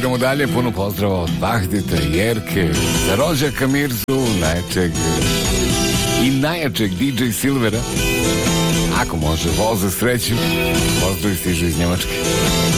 idemo dalje, puno pozdrava od Vahdita, Jerke, za rođaka Mirzu, najjačeg DJ Silvera. Ako može, vol za sreću. Pozdrav stižu iz Njemačke.